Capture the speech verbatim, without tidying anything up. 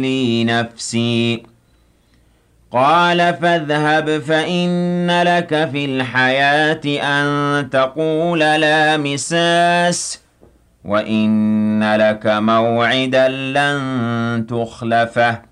لي نفسي. قال فاذهب فإن لك في الحياة أن تقول لا مساس وإن لك موعدا لن تخلفه